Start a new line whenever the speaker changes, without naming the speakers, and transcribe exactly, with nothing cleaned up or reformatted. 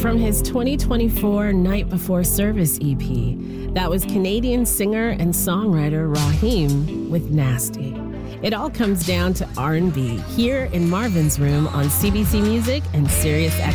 from his twenty twenty-four Night Before Service E P. That was Canadian singer and songwriter Raheem with Nasty. It all comes down to R and B here in Marvin's Room on C B C Music and Sirius X M.